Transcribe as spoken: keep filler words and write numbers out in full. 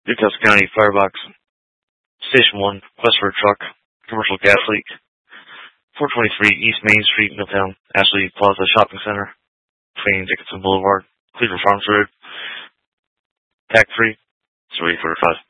Newcastle County Firebox. Station one, quest for a truck. Commercial gas leak. four twenty-three East Main Street, Milltown. Ashley Plaza Shopping Center. Between Dickinson Boulevard. Cleveland Farms Road. T A C three. zero eight four five.